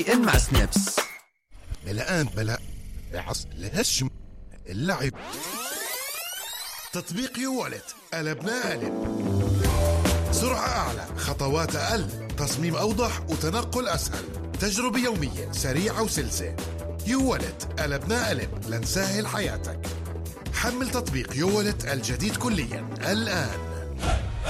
مع سنابس. الآن بلا بعص الهشم اللعب. تطبيق يوالت قلبنا قلب. سرعة أعلى، خطوات أقل، تصميم أوضح وتنقل أسهل، تجربة يومية سريعة وسلسة. يوالت قلبنا قلب لنسهل حياتك. حمل تطبيق يوالت الجديد كليا الآن.